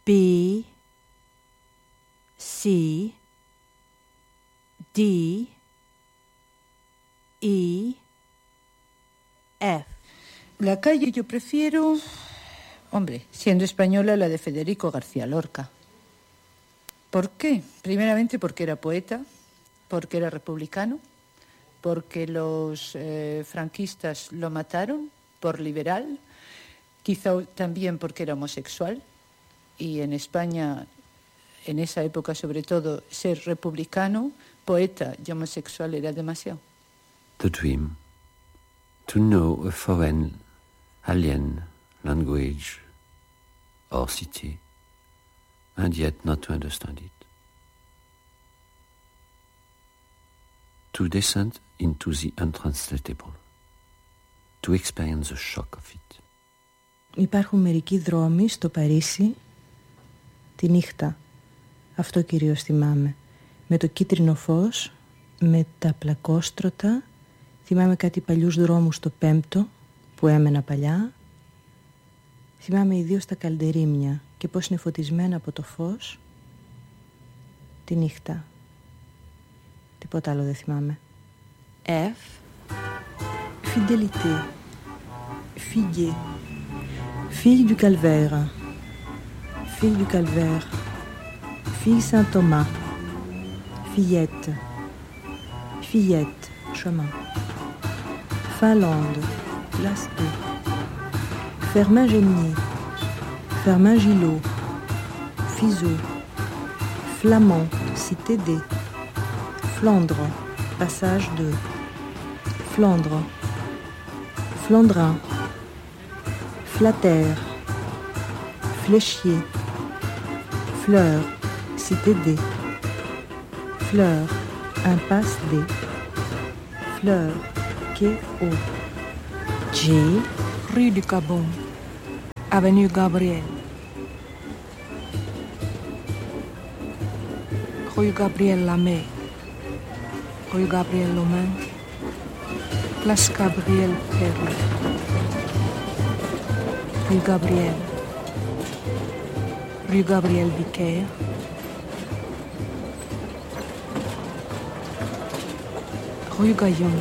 B, C, D, E, F. La calle yo prefiero, hombre, siendo española, la de Federico García Lorca. ¿Por qué? Primeramente porque era poeta, porque era republicano, porque los franquistas lo mataron por liberal, quizá también porque era homosexual, y en España, en esa época sobre todo, ser republicano, poeta y homosexual era demasiado. The dream, to know a foreign, alien language or city, and yet not to understand it. To descend into the untranslatable, to experience the shock of it. Υπάρχουν μερικοί δρόμοι στο Παρίσι τη νύχτα, αυτό κυρίως θυμάμαι, με το κίτρινο φως, με τα πλακόστρωτα, θυμάμαι κάτι παλιούς δρόμους στο Πέμπτο που έμενα παλιά, θυμάμαι ιδίως τα καλντερίμια και πώς είναι φωτισμένα από το φως τη νύχτα. Τίποτα άλλο δεν θυμάμαι. F. Fidélité. Figuier. Fille du calvaire. Fille du calvaire. Fille Saint-Thomas. Fillette. Fillette. Chemin. Finlande. Place 2. Fermin-Gémier. Fermin-Gillot. Fizeau. Flamand. Cité D. Flandre. Passage 2. Flandre. Flandrin. Flatter. Fléchier. Fleur. Cité D. Fleur. Impasse D. Fleur. Quai O. J, rue du Gabon, avenue Gabriel. Rue Gabriel Lamé, rue Gabriel Lomain, place Gabriel Perle, rue Gabriel, rue Gabriel Vicaire, rue Gaillon,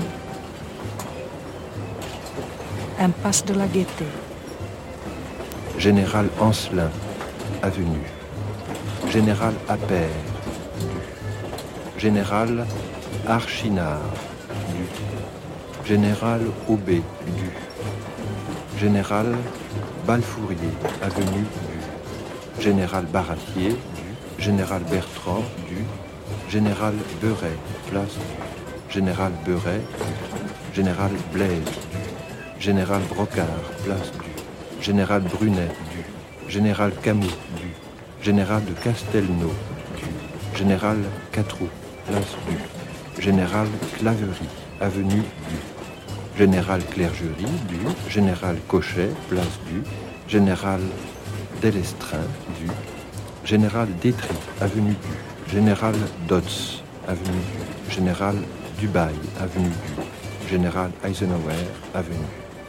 impasse de la Gaîté. Général Ancelin, avenue. Général Appert, du. Général Archinard, du. Général Aubé, du. Général Balfourier, avenue, du. Général Baratier, du. Général Bertrand, du. Général Beuret, place du. Général Beuret, du. Général Blaise, du. Général Brocard, place du. Général Brunet, du. Général Camus, du. Général de Castelnau, du. Général Catroux, place du. Général Claverie, avenue du. Général Clergerie, du. Général Cochet, place du. Général Delestrin, du. Général Détry, avenue du. Général Dodds, avenue du. Général Dubail, avenue du. Général Eisenhower, avenue.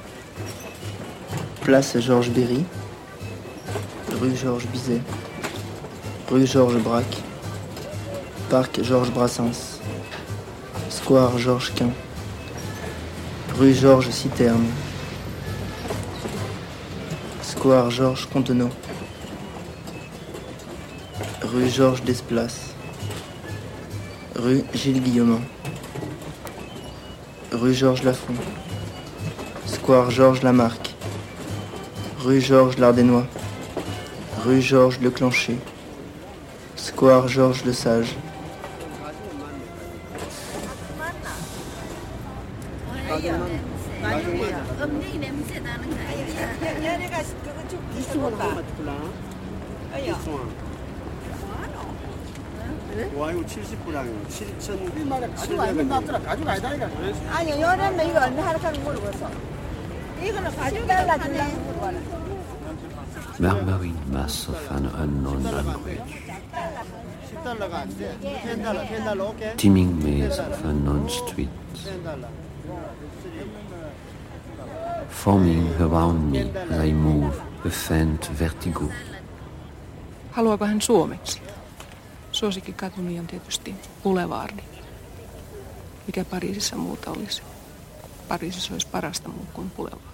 Place Georges Berry, rue Georges Bizet, rue Georges Braque, parc Georges Brassens, square Georges Quint, rue Georges Citerne, square Georges Contenot, rue Georges Desplaces, rue Gilles Guillaumin, rue Georges Lafont, square Georges Lamarck, rue Georges Lardénois, rue Georges Leclancher, square Georges Lesage. Murmuring mass of an unknown language, teeming maze of unknown streets, forming around me as I move a faint vertigo, Haluaako hän suomeksi? Suosikkikatuni on tietysti Boulevardi. Mikä Pariisissa muuta olisi? Pariisissa olisi parasta muu kuin Boulevard.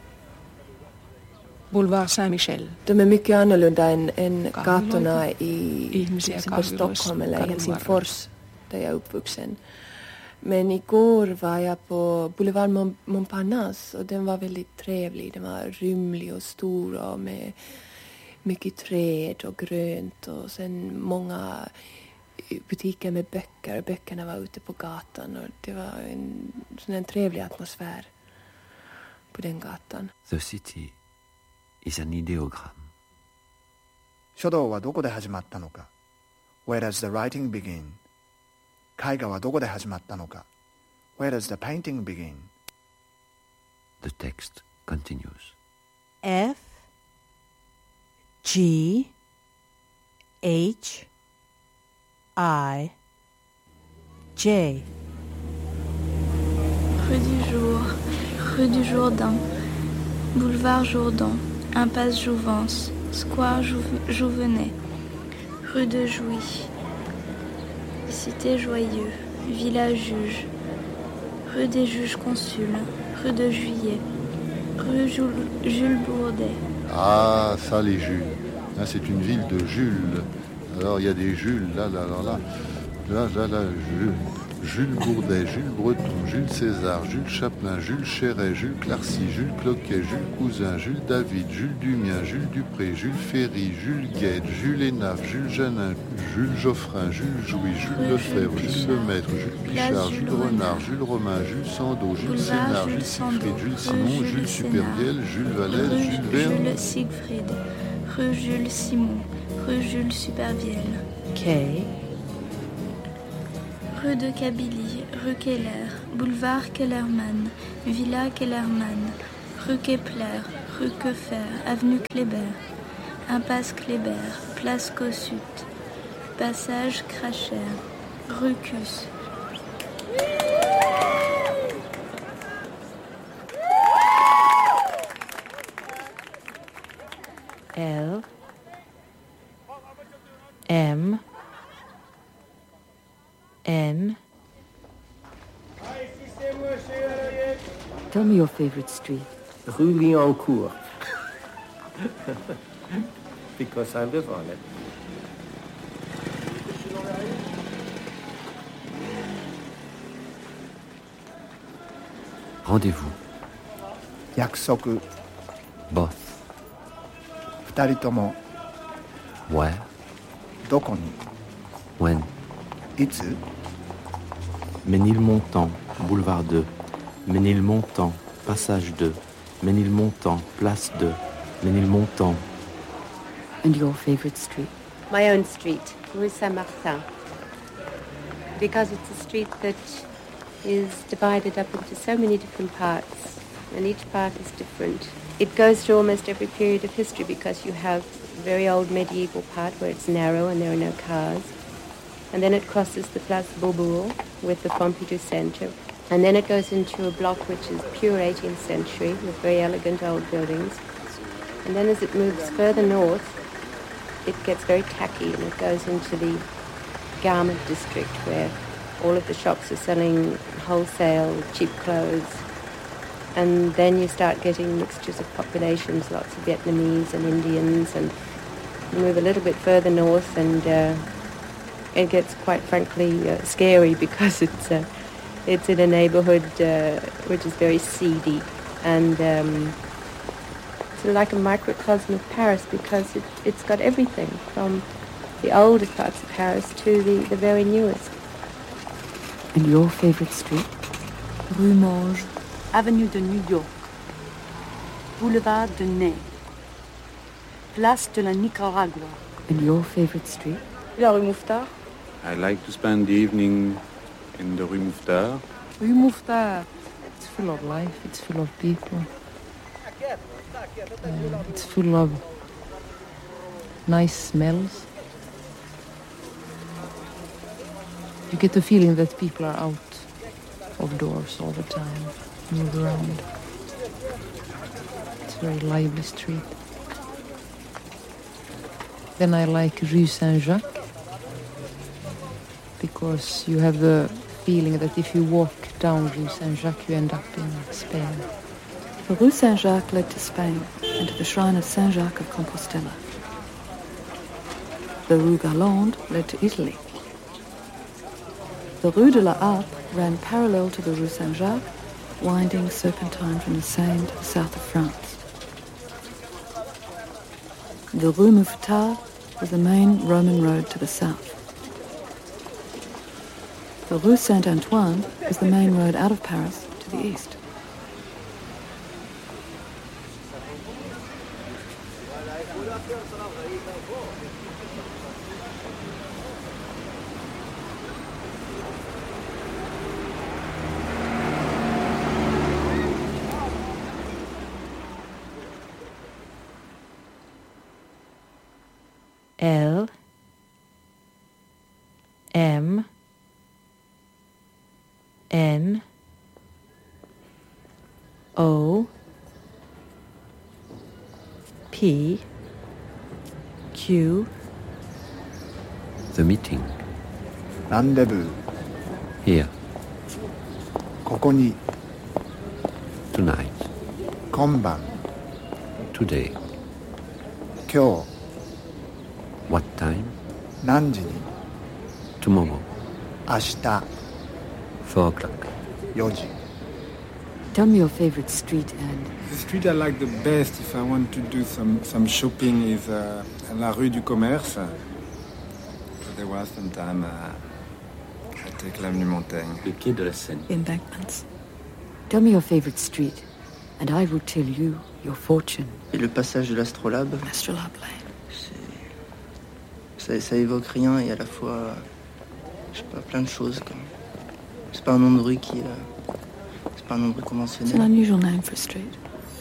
Boulevard Saint-Michel. De är mycket annorlunda än gatorna i ihmisiä på Stockholm eller Helsingfors där jag är uppvuxen. Men igår var jag på Boulevard Montparnasse och den var väldigt trevlig. Den var rymlig och stor och med mycket träd och grönt och sen många butiker med böcker. Böckerna var ute på gatan och det var en trevlig atmosfär på den gatan. The city is an ideogram. 書道はどこで始まったのか Where does the writing begin? 絵画はどこで始まったのか Where does the painting begin? The text continues. F G H I J. Rue du Jour, rue du Jourdain, boulevard Jourdan, impasse Jouvence, square Jouvenet, rue de Jouy, cité Joyeux, village Juge, rue des Juges Consuls, rue de Juillet, rue Jules Bourdet. Ah, ça les Jules. Là, c'est une ville de Jules. Alors, il y a des Jules, là, Jules Bourdet, Jules Breton, Jules César, Jules Chaplin, Jules Chéret, Jules Clarcy, Jules Cloquet, Jules Cousin, Jules David, Jules Dumien, Jules Dupré, Jules Ferry, Jules Gued, Jules Hénaf, Jules Janin, Jules Geoffrin, Jules Jouy, Jules Lefebvre, Jules Lemaître, Jules Pichard, Jules Renard, Jules Romain, Jules Sandeau, Jules Sénard, Jules Siegfried, Jules Simon, Jules Supervielle, Jules Vallès, Jules Verne. Jules Siegfried, rue Jules Simon, rue Jules Supervielle. K Rue de Kabylie, rue Keller, boulevard Kellermann, villa Kellermann, rue Kepler, rue Quefer, avenue Kléber, impasse Kléber, place Kossuth, passage Cracher, rue Cus. L M N. Tell me your favorite street. Rue Liancourt. Because I live on it. Rendez-vous. 約束 Both. 二人とも Where? どこに When? いつ Ménilmontant, boulevard 2. Ménilmontant, passage 2. Ménilmontant, place 2. Ménilmontant. And your favorite street? My own street, Rue Saint-Martin. Because it's a street that is divided up into so many different parts, and each part is different. It goes through almost every period of history because you have a very old medieval part where it's narrow and there are no cars. And then it crosses the Place Beaubourg with the Pompidou Centre. And then it goes into a block which is pure 18th century with very elegant old buildings. And then as it moves further north, it gets very tacky and it goes into the garment district where all of the shops are selling wholesale, cheap clothes. And then you start getting mixtures of populations, lots of Vietnamese and Indians. And you move a little bit further north and it gets quite frankly scary because it's in a neighborhood which is very seedy and it's like a microcosm of Paris because it's got everything from the oldest parts of Paris to the very newest. And your favorite street? Rue Monge, avenue de New York, boulevard de Ney, place de la Nicaragua. And your favorite street? La rue Mouffetard. I like to spend the evening in the Rue Mouffetard. Rue Mouffetard. It's full of life. It's full of people. It's full of nice smells. You get the feeling that people are out of doors all the time, move around. It's a very lively street. Then I like Rue Saint-Jacques, because you have the feeling that if you walk down Rue Saint-Jacques, you end up in Spain. The Rue Saint-Jacques led to Spain and to the shrine of Saint-Jacques of Compostela. The Rue Galande led to Italy. The Rue de la Harpe ran parallel to the Rue Saint-Jacques, winding serpentine from the Seine to the south of France. The Rue Mouffetard was the main Roman road to the south. The Rue Saint-Antoine was the main road out of Paris to the east. L M N O P Q The meeting. Rendezvous. Here. ここに Tonight. 今晩 Today. 今日 What time? 何時に Tomorrow. 明日 4 o'clock. 4時 Tell me your favorite street, and The street I like the best if I want to do some shopping is la rue du Commerce. Otherwise, sometimes I take l'avenue Montaigne. Le quai de la Seine. Embankments. tell me your favorite street, and I will tell you your fortune. Et le passage de l'Astrolabe. Astrolabe Lane. Ça évoque rien et à la fois, je sais pas, plein de choses. Quoi. C'est pas un nom de rue qui, c'est pas un nom de rue It's conventionnel. an unusual name for a street.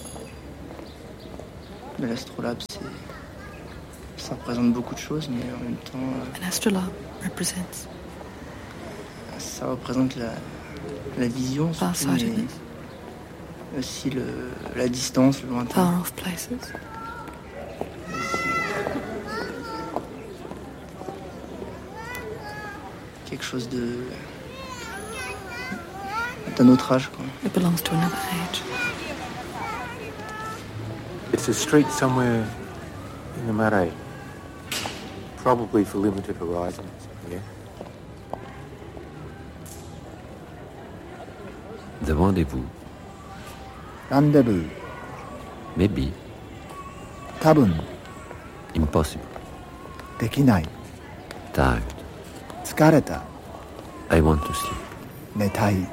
Mais l'Astrolabe, ça représente beaucoup de choses, mais en même temps, An astrolabe represents ça représente la vision, surtout, farsightedness, mais aussi la distance, le lointain. far off places. Quelque chose d'un autre âge, quoi. It belongs to another age. It's a street somewhere in the Marais. Probably for limited horizons, yeah. The rendezvous. Rendezvous. Maybe. 多分 Impossible. できない Tired. 疲れた I want to sleep. 寝たい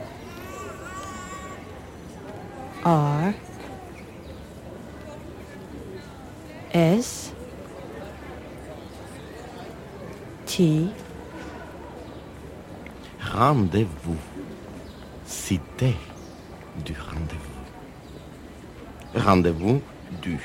R S T Rendez-vous. Cité du rendez-vous. Rendez-vous du.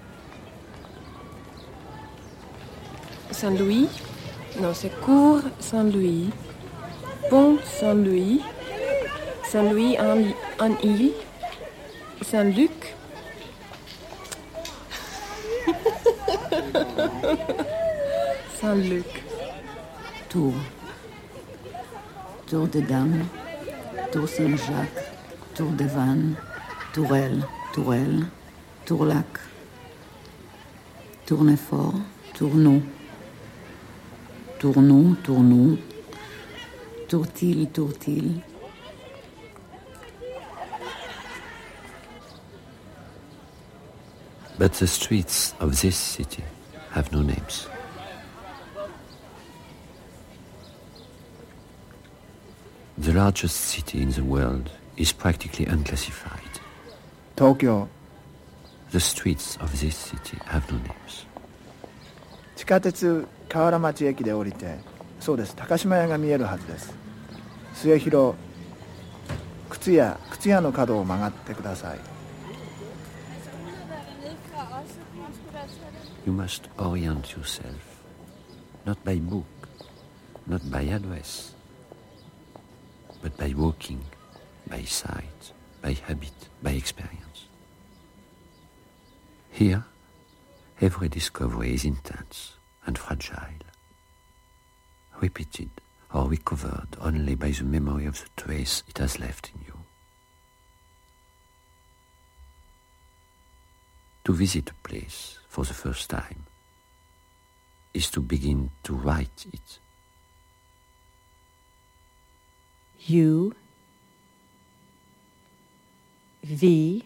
Saint-Louis. Non, c'est Cours Saint-Louis. Pont Saint-Louis. Saint-Louis en île. Saint-Luc. Saint-Luc. Tours. Tour de Dames. Tour Saint-Jacques. Tour de Vannes. Tourelle. Tourelle. Tourlac. Tournefort. Tournon. Tournon. Tournon. Tourtil. Tourtil. But the streets of this city have no names. The largest city in the world is practically unclassified. 東京 The streets of this city have no names. 地下鉄河原町駅で降りてそうです高島屋が見えるはずです。末広靴屋の角を曲がってください。 You must orient yourself, not by book, not by address, but by walking, by sight, by habit, by experience. Here, every discovery is intense, and fragile, repeated or recovered only by the memory of the trace it has left in you. To visit a place for the first time is to begin to write it. U V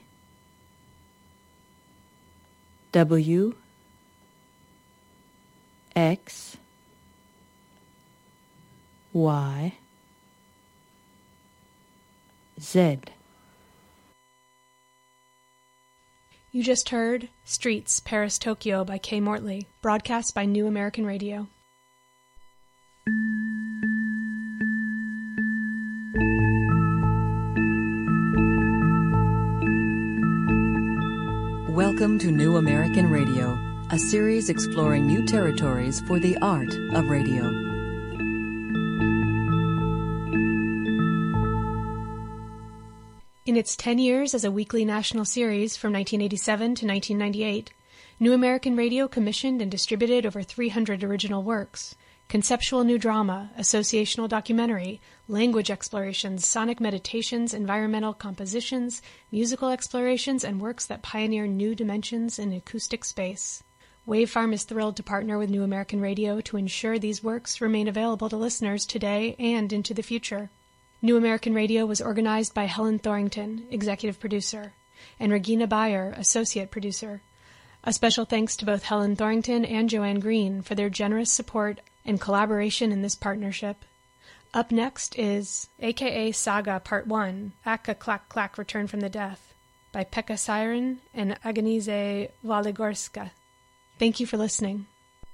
W X Y Z. You just heard Streets, Paris, Tokyo by Kay Mortley, broadcast by New American Radio. Welcome to New American Radio, a series exploring new territories for the art of radio. In its 10 years as a weekly national series from 1987 to 1998, New American Radio commissioned and distributed over 300 original works: conceptual new drama, associational documentary, language explorations, sonic meditations, environmental compositions, musical explorations, and works that pioneer new dimensions in acoustic space. Wavefarm is thrilled to partner with New American Radio to ensure these works remain available to listeners today and into the future. New American Radio was organized by Helen Thorington, executive producer, and Regina Bayer, associate producer. A special thanks to both Helen Thorington and Joanne Green for their generous support and collaboration in this partnership. Up next is AKA Saga Part 1, Akka Klak Klak Return from the Death, by Pekka Siren and Agnieszka Waligorska. Thank you for listening.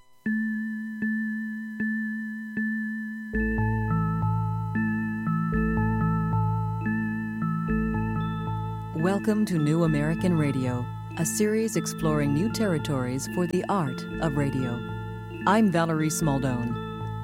Welcome to New American Radio, a series exploring new territories for the art of radio. I'm Valerie Smaldone.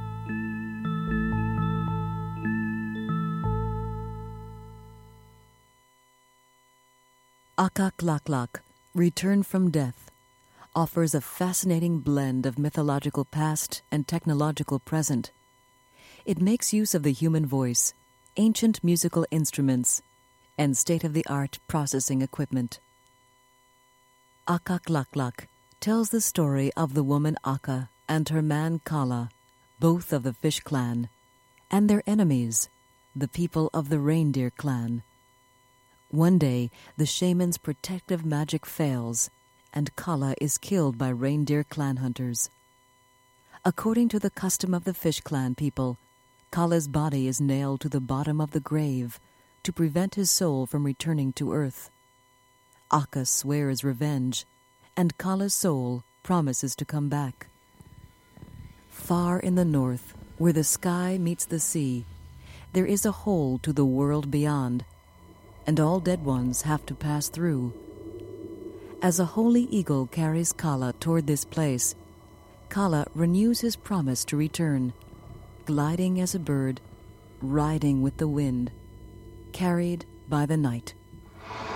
Akka Klak Klak, Return from Death, offers a fascinating blend of mythological past and technological present. It makes use of the human voice, ancient musical instruments, and state-of-the-art processing equipment. Akka Klak Klak tells the story of the woman Akka and her man Kala, both of the Fish Clan, and their enemies, the people of the Reindeer Clan. One day, the shaman's protective magic fails, and Kala is killed by Reindeer Clan hunters. According to the custom of the Fish Clan people, Kala's body is nailed to the bottom of the grave to prevent his soul from returning to Earth. Akka swears revenge, and Kala's soul promises to come back. Far in the north, where the sky meets the sea, there is a hole to the world beyond, and all dead ones have to pass through. As a holy eagle carries Kala toward this place, Kala renews his promise to return, gliding as a bird, riding with the wind, carried by the night.